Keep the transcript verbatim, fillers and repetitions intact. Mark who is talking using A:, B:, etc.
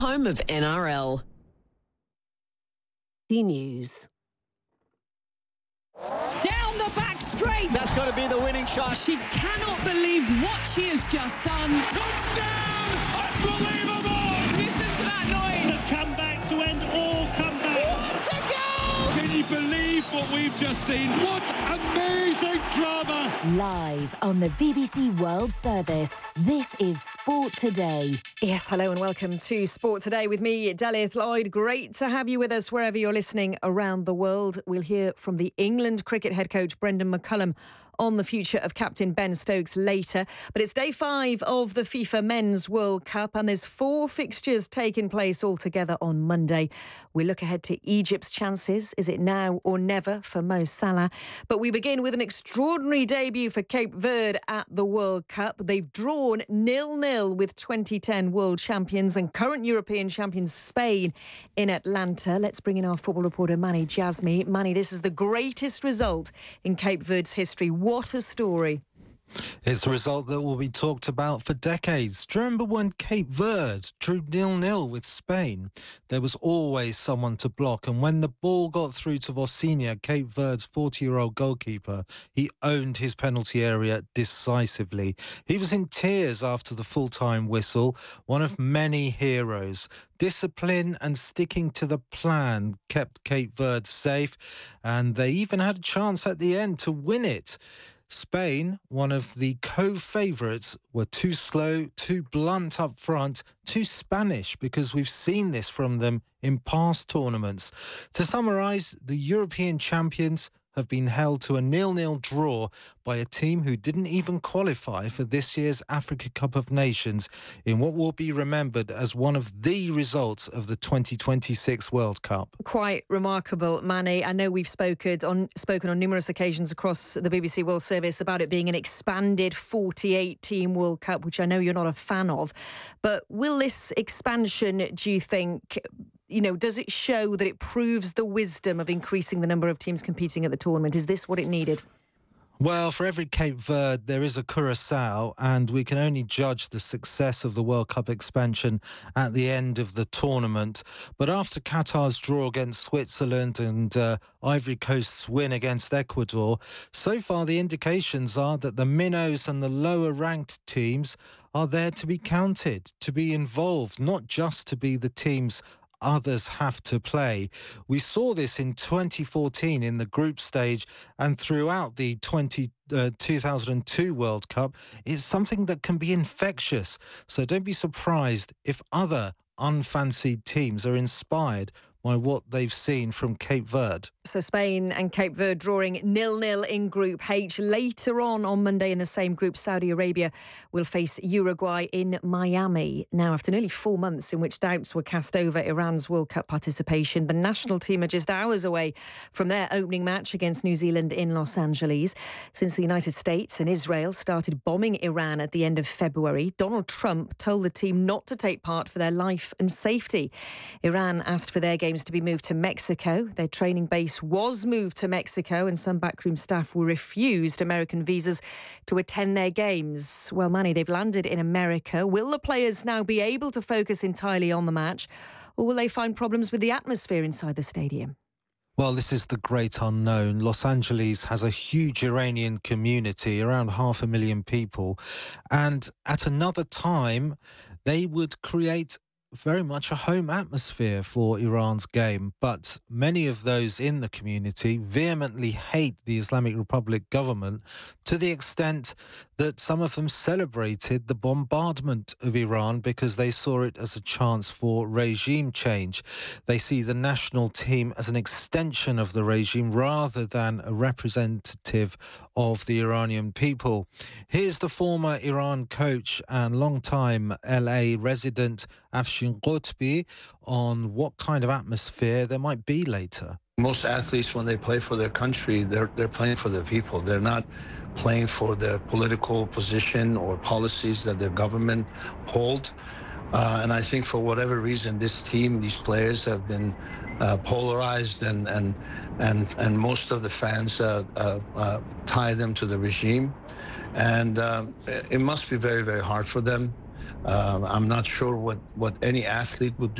A: Home of N R L.
B: The News.
C: Down the back straight.
D: That's got to be the winning shot.
C: She cannot believe what she has just done.
E: Touchdown! Unbelievable!
C: Listen to that noise.
E: The comeback to end all comebacks.
C: What a goal!
E: Can you believe what we've just seen? What amazing drama!
B: Live on the B B C World Service, this is Sport Today.
F: Yes, hello and welcome to Sport Today with me, Delith Lloyd. Great to have you with us wherever you're listening around the world. We'll hear from the England cricket head coach Brendan McCullum on the future of captain Ben Stokes later. But it's day five of the FIFA Men's World Cup and there's four fixtures taking place altogether on Monday. We look ahead to Egypt's chances. Is it now or never for Mo Salah? But we begin with an extraordinary debut for Cape Verde at the World Cup. They've drawn nil nil with twenty ten world champions and current European champions Spain in Atlanta. Let's bring in our football reporter Manny Jasmi. Manny, this is the greatest result in Cape Verde's history. What a story.
G: It's a result that will be talked about for decades. Do you remember when Cape Verde drew nil nil with Spain? There was always someone to block, and when the ball got through to Vosinha, Cape Verde's forty-year-old goalkeeper, he owned his penalty area decisively. He was in tears after the full-time whistle, one of many heroes. Discipline and sticking to the plan kept Cape Verde safe, and they even had a chance at the end to win it. Spain, one of the co-favourites, were too slow, too blunt up front, too Spanish, because we've seen this from them in past tournaments. To summarise, the European champions have been held to a nil nil draw by a team who didn't even qualify for this year's Africa Cup of Nations in what will be remembered as one of the results of the twenty twenty-six World Cup.
F: Quite remarkable, Manny. I know we've spoken on, spoken on numerous occasions across the B B C World Service about it being an expanded forty-eight team World Cup, which I know you're not a fan of. But will this expansion, do you think, you know, does it show that it proves the wisdom of increasing the number of teams competing at the tournament? Is this what it needed?
G: Well, for every Cape Verde, there is a Curaçao, and we can only judge the success of the World Cup expansion at the end of the tournament. But after Qatar's draw against Switzerland and uh, Ivory Coast's win against Ecuador, so far the indications are that the minnows and the lower-ranked teams are there to be counted, to be involved, not just to be the teams others have to play. We saw this in twenty fourteen in the group stage and throughout the twenty, uh, two thousand two World Cup. It's something that can be infectious. So don't be surprised if other unfancied teams are inspired by what they've seen from Cape Verde.
F: So Spain and Cape Verde drawing nil nil in Group H. Later on on Monday in the same group, Saudi Arabia will face Uruguay in Miami. Now, after nearly four months in which doubts were cast over Iran's World Cup participation, the national team are just hours away from their opening match against New Zealand in Los Angeles. Since the United States and Israel started bombing Iran at the end of February, Donald Trump told the team not to take part for their life and safety. Iran asked for their games to be moved to Mexico. Their training base was moved to Mexico and some backroom staff were refused American visas to attend their games. Well, Manny, they've landed in America. Will the players now be able to focus entirely on the match, or will they find problems with the atmosphere inside the stadium?
G: Well, this is the great unknown. Los Angeles has a huge Iranian community, around half a million people, and at another time they would create very much a home atmosphere for Iran's game, but many of those in the community vehemently hate the Islamic Republic government to the extent that some of them celebrated the bombardment of Iran because they saw it as a chance for regime change. They see the national team as an extension of the regime rather than a representative of the Iranian people. Here's the former Iran coach and long-time L A resident Afshin Qutbi on what kind of atmosphere there might be later.
H: Most athletes, when they play for their country, they're they're playing for their people. They're not playing for their political position or policies that their government hold. Uh, and I think for whatever reason, this team, these players have been uh, polarized, and and and and most of the fans uh, uh, uh, tie them to the regime, and uh, it must be very very hard for them. Uh, I'm not sure what, what any athlete would do.